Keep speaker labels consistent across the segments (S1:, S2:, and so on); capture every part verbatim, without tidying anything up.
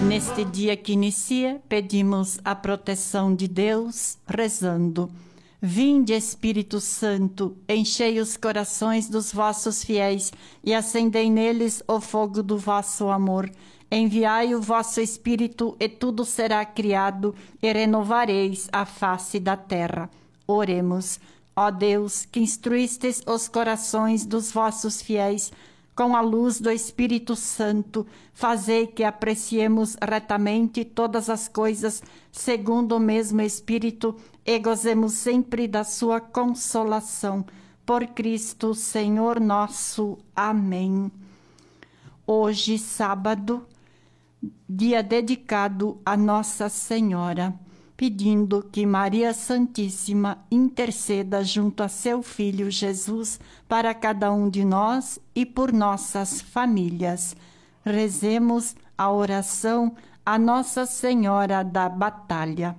S1: Neste dia que inicia, pedimos a proteção de Deus, rezando: Vinde, Espírito Santo, enchei os corações dos vossos fiéis e acendei neles o fogo do vosso amor. Enviai o vosso Espírito e tudo será criado e renovareis a face da terra. Oremos. Ó Deus, que instruístes os corações dos vossos fiéis com a luz do Espírito Santo, fazei que apreciemos retamente todas as coisas segundo o mesmo Espírito e gozemos sempre da sua consolação. Por Cristo, Senhor nosso. Amém. Hoje, sábado, dia dedicado a Nossa Senhora, pedindo que Maria Santíssima interceda junto a seu Filho Jesus para cada um de nós e por nossas famílias. Rezemos a oração a Nossa Senhora da Batalha.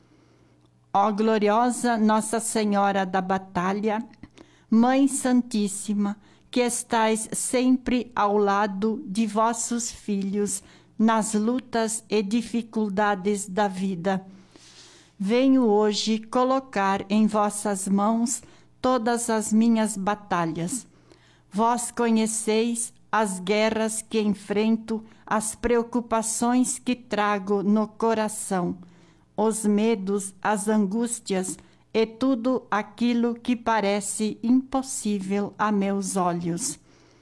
S1: Ó gloriosa Nossa Senhora da Batalha, Mãe Santíssima, que estais sempre ao lado de vossos filhos nas lutas e dificuldades da vida, venho hoje colocar em vossas mãos todas as minhas batalhas. Vós conheceis as guerras que enfrento, as preocupações que trago no coração, os medos, as angústias e tudo aquilo que parece impossível a meus olhos.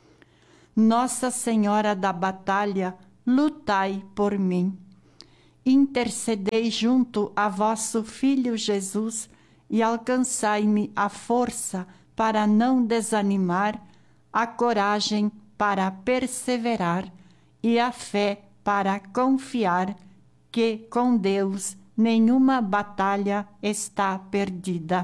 S1: Nossa Senhora da Batalha, lutai por mim. Intercedei junto a vosso Filho Jesus e alcançai-me a força para não desanimar, a coragem para perseverar e a fé para confiar que com Deus nenhuma batalha está perdida.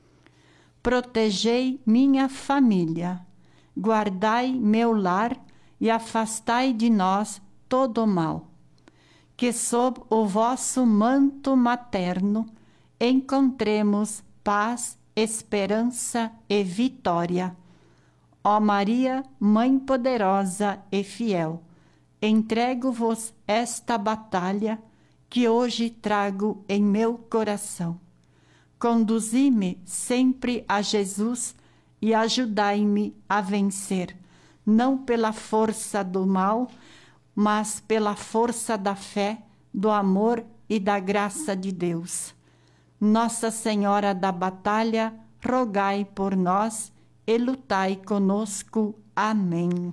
S1: Protegei minha família, guardai meu lar e afastai de nós todo o mal. Que sob o vosso manto materno encontremos paz, esperança e vitória. Ó Maria, Mãe poderosa e fiel, entrego-vos esta batalha que hoje trago em meu coração. Conduzi-me sempre a Jesus e ajudai-me a vencer, não pela força do mal, mas pela força da fé, do amor e da graça de Deus. Nossa Senhora da Batalha, rogai por nós e lutai conosco. Amém.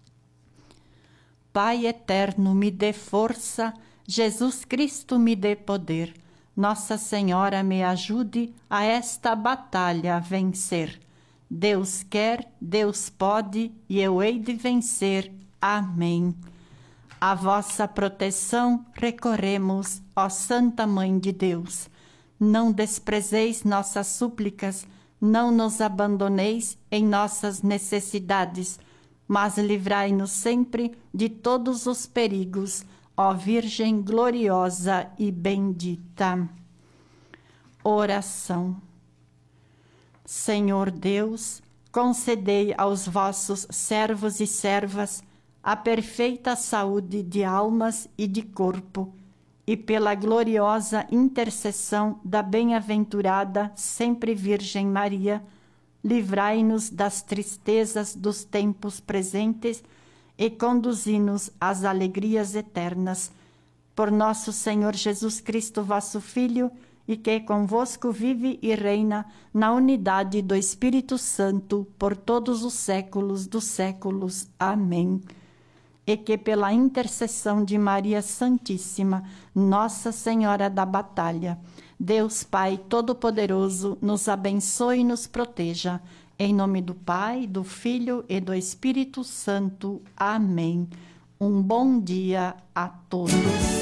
S1: Pai eterno, me dê força, Jesus Cristo me dê poder. Nossa Senhora me ajude a esta batalha vencer. Deus quer, Deus pode e eu hei de vencer. Amém. A vossa proteção recorremos, ó Santa Mãe de Deus. Não desprezeis nossas súplicas, não nos abandoneis em nossas necessidades, mas livrai-nos sempre de todos os perigos, ó Virgem gloriosa e bendita. Oração. Senhor Deus, concedei aos vossos servos e servas a perfeita saúde de almas e de corpo, e pela gloriosa intercessão da bem-aventurada sempre Virgem Maria, livrai-nos das tristezas dos tempos presentes e conduzi-nos às alegrias eternas. Por nosso Senhor Jesus Cristo, vosso Filho, e que convosco vive e reina na unidade do Espírito Santo por todos os séculos dos séculos. Amém. E que pela intercessão de Maria Santíssima, Nossa Senhora da Batalha, Deus Pai Todo-Poderoso nos abençoe e nos proteja. Em nome do Pai, do Filho e do Espírito Santo. Amém. Um bom dia a todos.